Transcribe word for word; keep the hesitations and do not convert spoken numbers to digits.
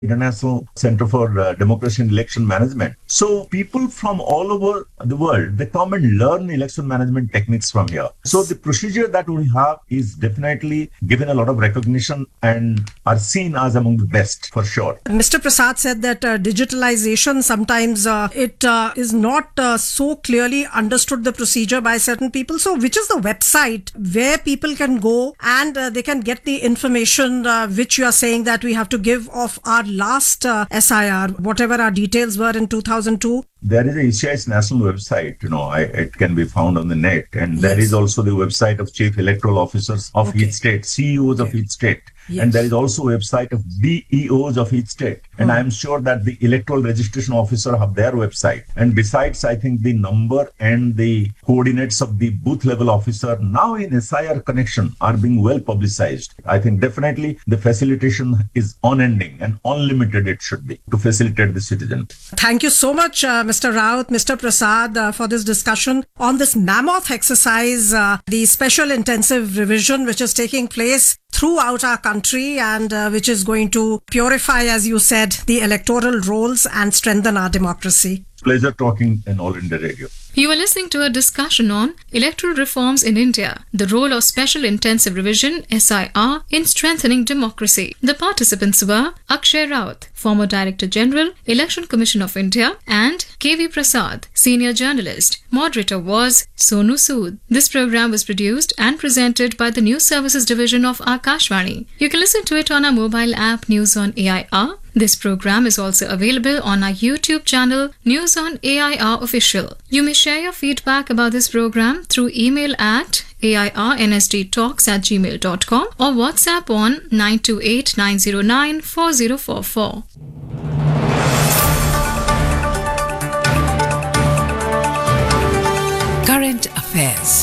International Center for uh, Democracy and Election Management. So people from all over the world, they come and learn election management techniques from here. So the procedure that we have is definitely given a lot of recognition and are seen as among the best for sure. Mister Prasad said that uh, digitalization sometimes uh, it uh, is not uh, so clearly understood the procedure by certain people. So which is the website where people can go and uh, they can get the information uh, which you are saying that we have to give of our last uh, S I R, whatever our details were in two thousand two? There is a E C I's national website, you know, I, it can be found on the net. And yes. There is also the website of chief electoral officers of okay. each state, C E Os okay. of each state. Yes. And there is also a website of D E Os of each state. And hmm. I am sure that the electoral registration officer have their website. And besides, I think the number and the coordinates of the booth level officer now in S I R connection are being well publicized. I think definitely the facilitation is unending and unlimited it should be to facilitate the citizen. Thank you so much, uh, Mister Raut, Mister Prasad, uh, for this discussion on this mammoth exercise, uh, the special intensive revision which is taking place throughout our country and uh, which is going to purify, as you said, the electoral rolls and strengthen our democracy. Pleasure talking in All India Radio. You are listening to a discussion on electoral reforms in India, the role of Special Intensive Revision S I R in strengthening democracy. The participants were Akshay Raut, former Director General, Election Commission of India, and K V Prasad, senior journalist. Moderator was Sonu Sood. This program was produced and presented by the News Services Division of Akashvani. You can listen to it on our mobile app News on A I R. This program is also available on our YouTube channel News on A I R Official. You may share your feedback about this program through email at A I R N S D talks at gmail dot com or WhatsApp on nine two eight nine zero nine four zero four four. Current Affairs.